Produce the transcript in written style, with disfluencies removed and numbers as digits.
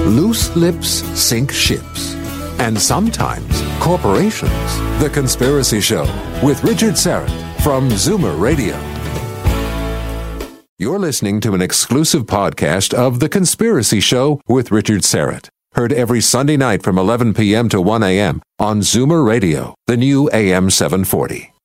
Loose lips sink ships. And sometimes corporations. The Conspiracy Show with Richard Syrett from Zoomer Radio. You're listening to an exclusive podcast of The Conspiracy Show with Richard Syrett. Heard every Sunday night from 11 p.m. to 1 a.m. on Zoomer Radio, the new AM 740.